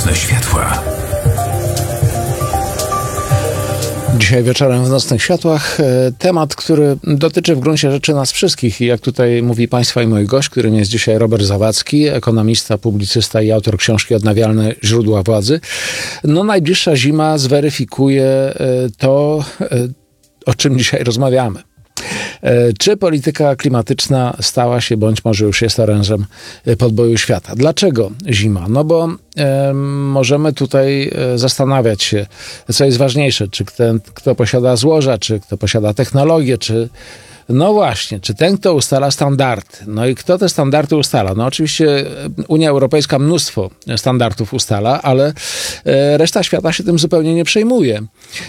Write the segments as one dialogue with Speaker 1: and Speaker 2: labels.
Speaker 1: Nocne światła.
Speaker 2: Dzisiaj wieczorem w Nocnych Światłach temat, który dotyczy w gruncie rzeczy nas wszystkich. I jak tutaj mówi Państwa i mój gość, którym jest dzisiaj Robert Zawadzki, ekonomista, publicysta i autor książki Odnawialne źródła władzy. No, najbliższa zima zweryfikuje to, o czym dzisiaj rozmawiamy. Czy polityka klimatyczna stała się, bądź może już jest orężem podboju świata? Dlaczego zima? No bo możemy tutaj zastanawiać się, co jest ważniejsze, czy ten, kto posiada złoża, czy kto posiada technologię, czy no właśnie, czy ten, kto ustala standardy. No i kto te standardy ustala? No oczywiście Unia Europejska mnóstwo standardów ustala, ale reszta świata się tym zupełnie nie przejmuje.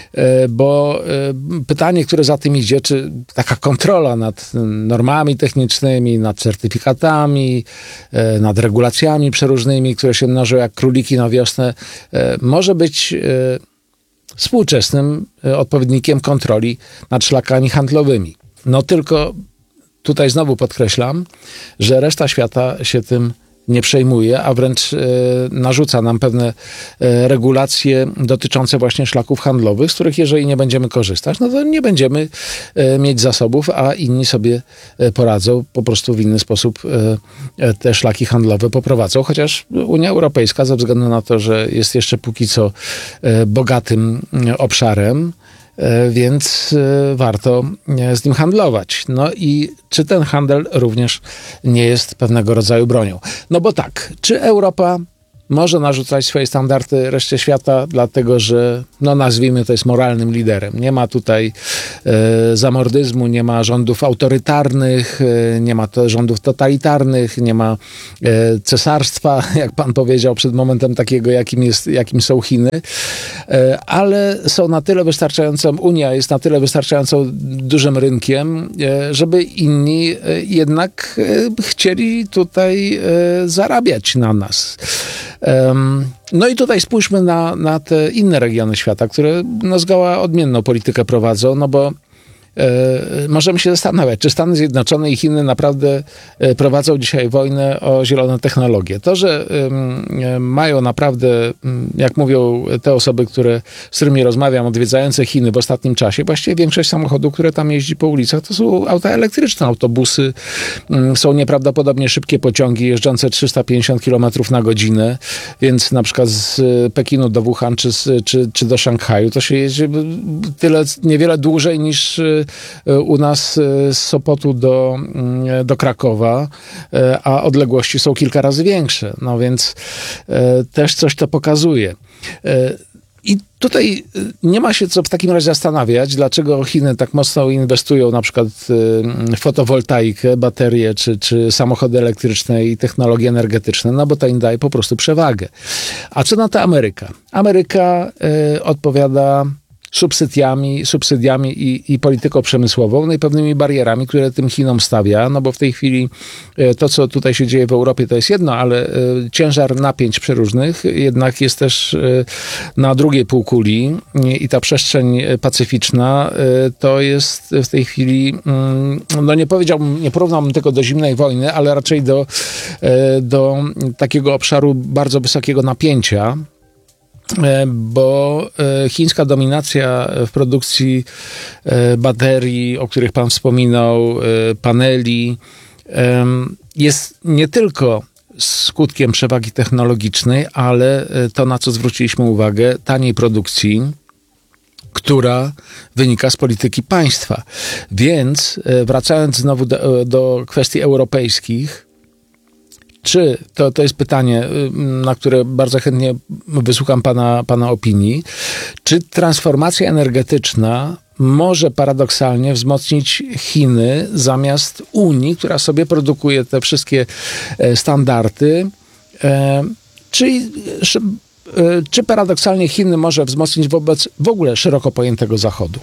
Speaker 2: Bo pytanie, które za tym idzie, czy taka kontrola nad normami technicznymi, nad certyfikatami, nad regulacjami przeróżnymi, które się mnożą jak króliki na wiosnę, może być współczesnym odpowiednikiem kontroli nad szlakami handlowymi. No tylko tutaj znowu podkreślam, że reszta świata się tym nie przejmuje, a wręcz narzuca nam pewne regulacje dotyczące właśnie szlaków handlowych, z których jeżeli nie będziemy korzystać, no to nie będziemy mieć zasobów, a inni sobie poradzą, po prostu w inny sposób te szlaki handlowe poprowadzą, chociaż Unia Europejska ze względu na to, że jest jeszcze póki co bogatym obszarem, więc warto z nim handlować. No i czy ten handel również nie jest pewnego rodzaju bronią? No bo tak, czy Europa może narzucać swoje standardy reszcie świata, dlatego że, no nazwijmy to, jest moralnym liderem. Nie ma tutaj zamordyzmu, nie ma rządów autorytarnych, nie ma rządów totalitarnych, nie ma cesarstwa, jak pan powiedział przed momentem, takiego, jakim są Chiny, ale są na tyle wystarczającą, Unia jest na tyle wystarczająco dużym rynkiem, żeby inni jednak chcieli tutaj zarabiać na nas. No i tutaj spójrzmy na te inne regiony świata, które no zgoła odmienną politykę prowadzą, no bo możemy się zastanawiać, czy Stany Zjednoczone i Chiny naprawdę prowadzą dzisiaj wojnę o zielone technologie. To, że mają naprawdę, jak mówią te osoby, z którymi rozmawiam, odwiedzające Chiny w ostatnim czasie, właściwie większość samochodów, które tam jeździ po ulicach, to są auta elektryczne, autobusy, są nieprawdopodobnie szybkie pociągi jeżdżące 350 km na godzinę, więc na przykład z Pekinu do Wuhan czy do Szanghaju to się jeździ niewiele dłużej niż u nas z Sopotu do Krakowa, a odległości są kilka razy większe. No więc też coś to pokazuje. I tutaj nie ma się co w takim razie zastanawiać, dlaczego Chiny tak mocno inwestują na przykład w fotowoltaikę, baterie, czy samochody elektryczne i technologie energetyczne, no bo to im daje po prostu przewagę. A co na to Ameryka? Ameryka odpowiada subsydiami i polityką przemysłową, no i pewnymi barierami, które tym Chinom stawia, no bo w tej chwili to, co tutaj się dzieje w Europie, to jest jedno, ale ciężar napięć przeróżnych jednak jest też na drugiej półkuli i ta przestrzeń pacyficzna to jest w tej chwili, no nie porównałbym tego do zimnej wojny, ale raczej do takiego obszaru bardzo wysokiego napięcia, bo chińska dominacja w produkcji baterii, o których pan wspominał, paneli, jest nie tylko skutkiem przewagi technologicznej, ale to, na co zwróciliśmy uwagę, taniej produkcji, która wynika z polityki państwa. Więc wracając znowu do kwestii europejskich, czy, to jest pytanie, na które bardzo chętnie wysłucham pana opinii, czy transformacja energetyczna może paradoksalnie wzmocnić Chiny zamiast Unii, która sobie produkuje te wszystkie standardy, czy paradoksalnie Chiny może wzmocnić wobec w ogóle szeroko pojętego Zachodu?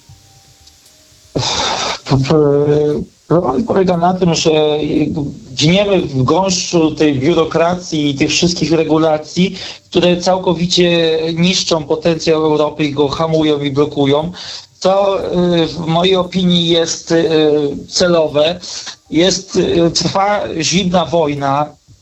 Speaker 3: Problem polega na tym, że gniemy w gąszczu tej biurokracji i tych wszystkich regulacji, które całkowicie niszczą potencjał Europy i go hamują i blokują. To w mojej opinii jest celowe. Trwa zimna wojna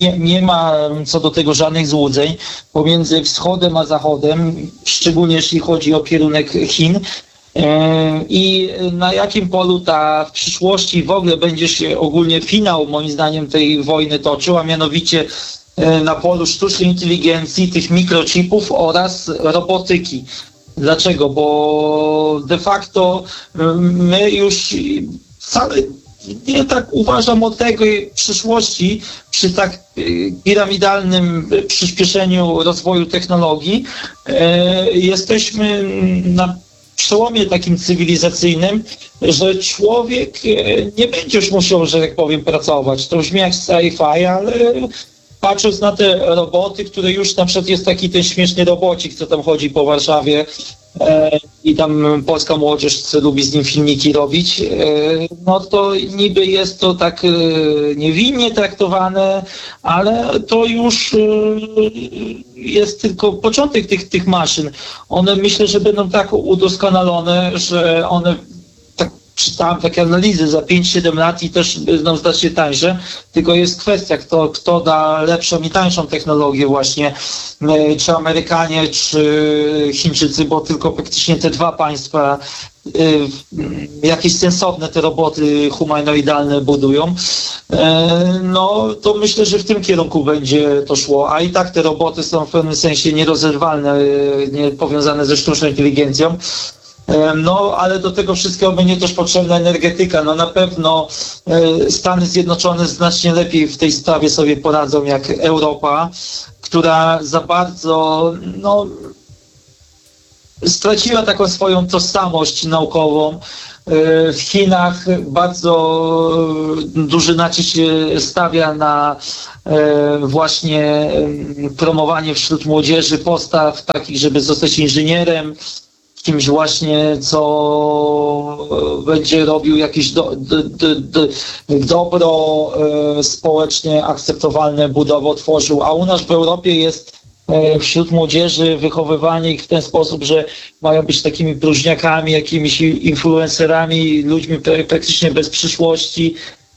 Speaker 3: nie ma co do tego żadnych złudzeń pomiędzy wschodem a zachodem, szczególnie jeśli chodzi o kierunek Chin. I na jakim polu w przyszłości w ogóle będzie się ogólnie finał, moim zdaniem, tej wojny toczył, a mianowicie na polu sztucznej inteligencji, tych mikrochipów oraz robotyki. Dlaczego? Bo de facto my już wcale nie tak uważam o tej przyszłości przy tak piramidalnym przyspieszeniu rozwoju technologii. Jesteśmy na przełomie takim cywilizacyjnym, że człowiek nie będzie już musiał, że tak powiem, pracować. To brzmi jak sci-fi, ale patrząc na te roboty, które już na przykład jest taki ten śmieszny robocik, co tam chodzi po Warszawie i tam polska młodzież lubi z nim filmiki robić, no to niby jest to tak niewinnie traktowane, ale to już jest tylko początek tych maszyn. One myślę, że będą tak udoskonalone, że one czytałem takie analizy za 5-7 lat i też będą zdać się tańsze, tylko jest kwestia, kto da lepszą i tańszą technologię właśnie, czy Amerykanie, czy Chińczycy, bo tylko praktycznie te dwa państwa jakieś sensowne te roboty humanoidalne budują. No to myślę, że w tym kierunku będzie to szło, a i tak te roboty są w pewnym sensie nierozerwalne, nie powiązane ze sztuczną inteligencją. No, ale do tego wszystkiego będzie też potrzebna energetyka. No na pewno Stany Zjednoczone znacznie lepiej w tej sprawie sobie poradzą jak Europa, która za bardzo straciła taką swoją tożsamość naukową. W Chinach bardzo duży nacisk się stawia na właśnie promowanie wśród młodzieży postaw takich, żeby zostać inżynierem, kimś właśnie, co będzie robił jakieś dobro społecznie akceptowalne, budowę tworzył, a u nas w Europie jest wśród młodzieży wychowywanie ich w ten sposób, że mają być takimi próżniakami, jakimiś influencerami, ludźmi praktycznie bez przyszłości,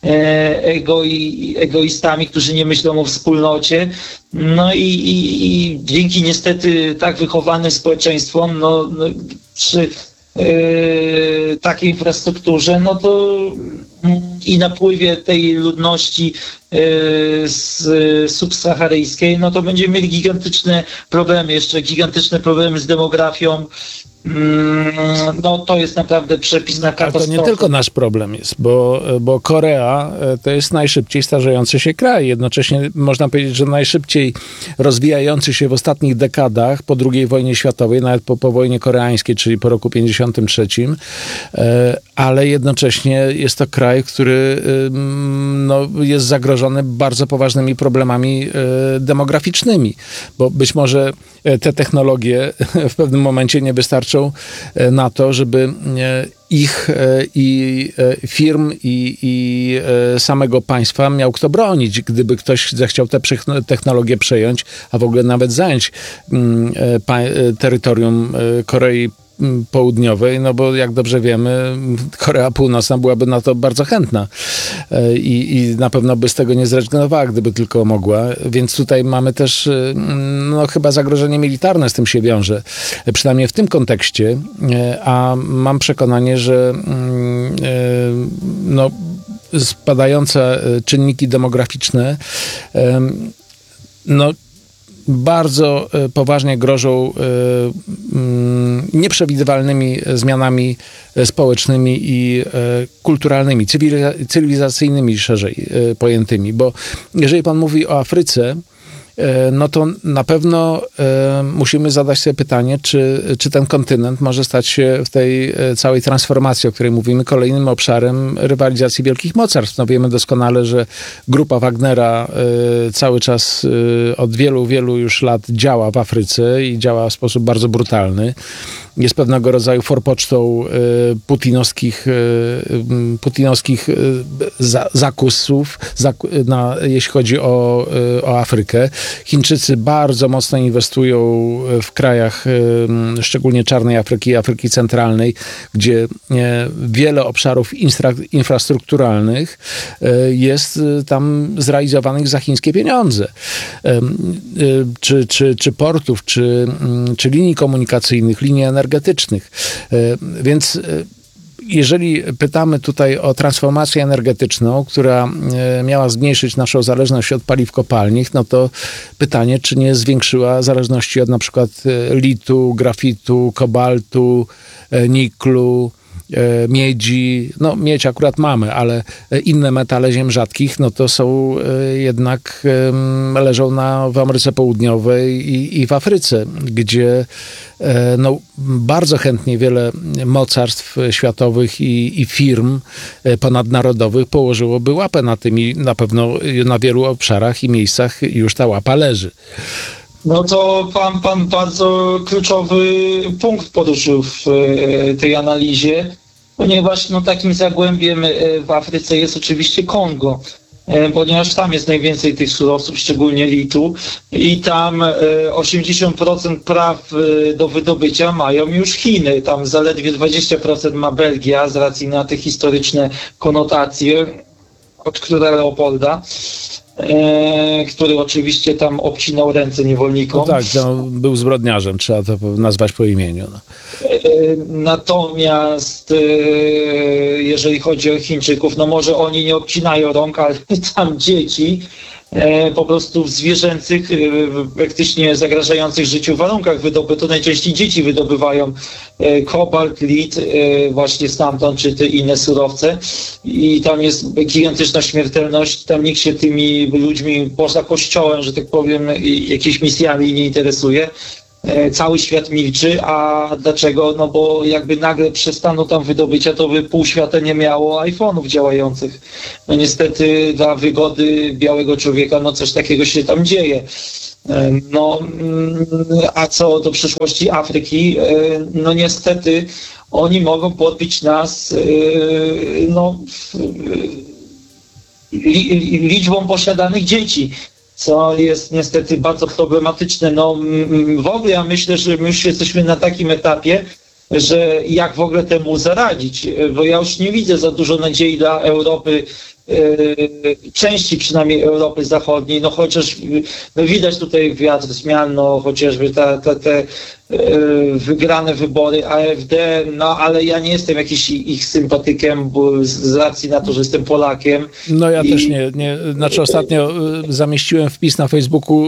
Speaker 3: egoistami, którzy nie myślą o wspólnocie. No i dzięki niestety tak wychowanym społeczeństwom, przy takiej infrastrukturze, no to i napływie tej ludności subsaharyjskiej, no to będziemy mieli gigantyczne problemy z demografią. No to jest naprawdę przepis na katastrofę.
Speaker 2: Ale to nie tylko nasz problem jest, bo Korea to jest najszybciej starzejący się kraj. Jednocześnie można powiedzieć, że najszybciej rozwijający się w ostatnich dekadach po II wojnie światowej, nawet po wojnie koreańskiej, czyli po roku 1953, ale jednocześnie jest to kraj, który jest zagrożony bardzo poważnymi problemami demograficznymi, bo być może te technologie w pewnym momencie nie wystarczą na to, żeby ich i firm i samego państwa miał kto bronić. Gdyby ktoś zechciał tę technologię przejąć, a w ogóle nawet zająć terytorium Korei Południowej, no bo jak dobrze wiemy, Korea Północna byłaby na to bardzo chętna i na pewno by z tego nie zrezygnowała, gdyby tylko mogła, więc tutaj mamy też chyba zagrożenie militarne z tym się wiąże, przynajmniej w tym kontekście, a mam przekonanie, że spadające czynniki demograficzne bardzo poważnie grożą nieprzewidywalnymi zmianami społecznymi i kulturalnymi, cywilizacyjnymi szerzej pojętymi. Bo jeżeli pan mówi o Afryce, no to na pewno musimy zadać sobie pytanie, czy ten kontynent może stać się w tej całej transformacji, o której mówimy, kolejnym obszarem rywalizacji wielkich mocarstw. No wiemy doskonale, że grupa Wagnera cały czas od wielu, wielu już lat działa w Afryce i działa w sposób bardzo brutalny. jest pewnego rodzaju forpocztą putinowskich zakusów, jeśli chodzi o Afrykę. Chińczycy bardzo mocno inwestują w krajach, szczególnie Czarnej Afryki i Afryki Centralnej, gdzie wiele obszarów infrastrukturalnych jest tam zrealizowanych za chińskie pieniądze. Czy portów, czy linii komunikacyjnych, linii energetycznych. Więc jeżeli pytamy tutaj o transformację energetyczną, która miała zmniejszyć naszą zależność od paliw kopalnych, no to pytanie, czy nie zwiększyła zależności od na przykład litu, grafitu, kobaltu, niklu, miedzi. No miedź akurat mamy, ale inne metale ziem rzadkich, no to są jednak, leżą w Ameryce Południowej i w Afryce, gdzie no, bardzo chętnie wiele mocarstw światowych i firm ponadnarodowych położyłoby łapę na tym i na pewno na wielu obszarach i miejscach już ta łapa leży.
Speaker 3: No to pan bardzo kluczowy punkt poruszył w tej analizie, ponieważ no, takim zagłębiem w Afryce jest oczywiście Kongo, ponieważ tam jest najwięcej tych surowców, szczególnie litu, i tam 80% praw do wydobycia mają już Chiny. Tam zaledwie 20% ma Belgia z racji na te historyczne konotacje od króla Leopolda, który oczywiście tam obcinał ręce niewolnikom.
Speaker 2: No tak, no, był zbrodniarzem, trzeba to nazwać po imieniu. No.
Speaker 3: Natomiast jeżeli chodzi o Chińczyków, no może oni nie obcinają rąk, ale tam dzieci po prostu w zwierzęcych, praktycznie zagrażających życiu warunkach to najczęściej dzieci wydobywają kobalt, lit właśnie stamtąd, czy te inne surowce, i tam jest gigantyczna śmiertelność, tam nikt się tymi ludźmi poza kościołem, że tak powiem, jakimiś misjami nie interesuje. Cały świat milczy, a dlaczego? No bo jakby nagle przestaną tam wydobycia, to by pół świata nie miało iPhone'ów działających. No niestety dla wygody białego człowieka, no coś takiego się tam dzieje. No, a co do przyszłości Afryki, no niestety oni mogą podbić nas no, liczbą posiadanych dzieci, co jest niestety bardzo problematyczne. No w ogóle ja myślę, że my już jesteśmy na takim etapie, że jak w ogóle temu zaradzić, bo ja już nie widzę za dużo nadziei dla Europy, części przynajmniej Europy Zachodniej, no chociaż no widać tutaj wiatr zmian, no chociażby te wygrane wybory AfD, no ale ja nie jestem jakiś ich sympatykiem, bo z racji na to, że jestem Polakiem.
Speaker 2: No ja też nie. Znaczy ostatnio zamieściłem wpis na Facebooku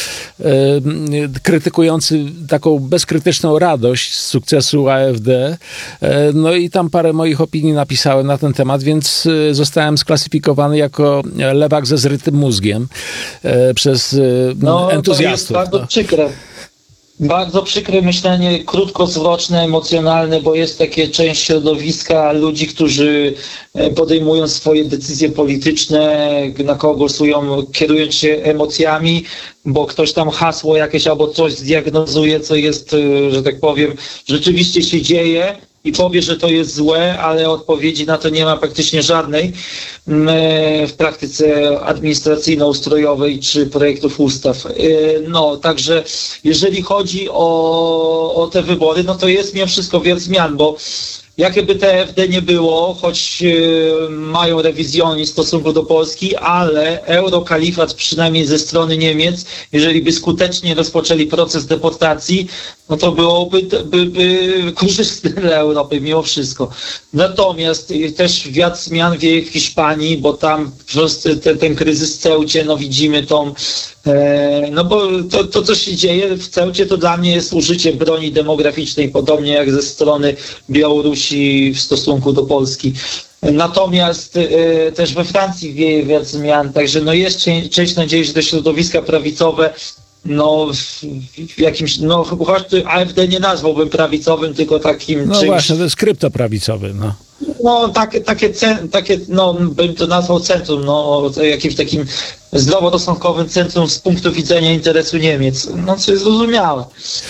Speaker 2: krytykujący taką bezkrytyczną radość z sukcesu AfD. No i tam parę moich opinii napisałem na ten temat, więc zostałem sklasyfikowany jako lewak ze zrytym mózgiem przez entuzjastów. To jest
Speaker 3: bardzo przykre. Bardzo przykre myślenie, krótkowzroczne, emocjonalne, bo jest takie część środowiska ludzi, którzy podejmują swoje decyzje polityczne, na kogo głosują, kierując się emocjami, bo ktoś tam hasło jakieś albo coś zdiagnozuje, co jest, że tak powiem, rzeczywiście się dzieje i powie, że to jest złe, ale odpowiedzi na to nie ma praktycznie żadnej w praktyce administracyjno-ustrojowej czy projektów ustaw. No, także jeżeli chodzi o te wybory, no to jest mimo wszystko wiele zmian, bo jakie by TFD nie było, choć mają rewizjonizm w stosunku do Polski, ale eurokalifat przynajmniej ze strony Niemiec, jeżeli by skutecznie rozpoczęli proces deportacji, no to byłoby korzystne dla Europy mimo wszystko. Natomiast też wiatr zmian wieje w Hiszpanii, bo tam po prostu ten kryzys w Ceucie, no widzimy tą, no bo to co się dzieje w Ceucie, to dla mnie jest użycie broni demograficznej, podobnie jak ze strony Białorusi w stosunku do Polski. Natomiast też we Francji wieje wiatr zmian, także no jest część nadziei, że te środowiska prawicowe, no w jakimś, no choć AfD nie nazwałbym prawicowym, tylko takim
Speaker 2: no czymś... właśnie, to jest kryptoprawicowy, no.
Speaker 3: No takie, no bym to nazwał centrum, no jakimś takim zdroworozsądkowym centrum z punktu widzenia interesu Niemiec. No co jest zrozumiałe.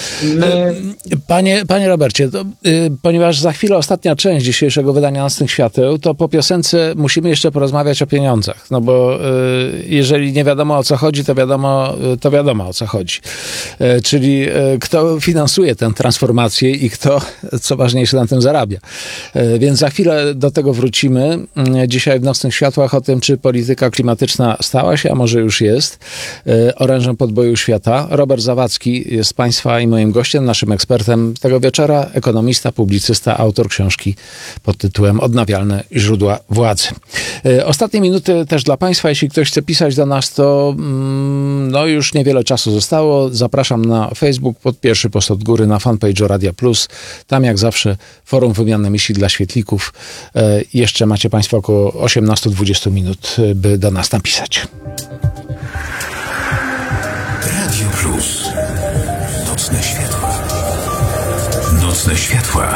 Speaker 2: Panie Robercie, to, ponieważ za chwilę ostatnia część dzisiejszego wydania Nocnych Świateł, to po piosence musimy jeszcze porozmawiać o pieniądzach. No bo jeżeli nie wiadomo o co chodzi, to wiadomo o co chodzi. Czyli kto finansuje tę transformację i kto, co ważniejsze, na tym zarabia. Więc za chwilę do tego wrócimy. Dzisiaj w Nocnych Światłach o tym, czy polityka klimatyczna stała się, a może już jest, orężem podboju świata. Robert Zawadzki jest Państwa i moim gościem, naszym ekspertem tego wieczora, ekonomista, publicysta, autor książki pod tytułem Odnawialne źródła władzy. Ostatnie minuty też dla Państwa. Jeśli ktoś chce pisać do nas, to no już niewiele czasu zostało. Zapraszam na Facebook, pod pierwszy post od góry, na fanpage'u Radia Plus. Tam jak zawsze forum wymiany myśli dla świetlików. Jeszcze macie Państwo około 18-20 minut, by do nas napisać.
Speaker 1: Radio Plus. Nocne światła. Nocne światła.